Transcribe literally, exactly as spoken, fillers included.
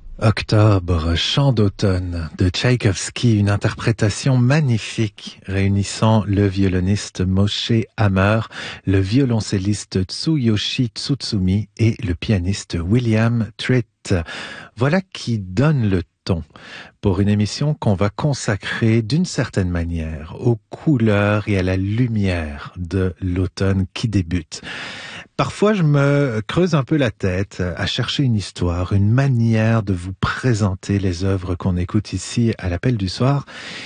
Octobre, chant d'automne de Tchaïkovski, une interprétation magnifique réunissant le violoniste Moshe Hammer, le violoncelliste Tsuyoshi Tsutsumi et le pianiste William Tritt. Voilà qui donne le ton pour une émission qu'on va consacrer d'une certaine manière aux couleurs et à la lumière de l'automne qui débute. Parfois, je me creuse un peu la tête à chercher une histoire, une manière de vous présenter les œuvres qu'on écoute ici à l'appel du soir.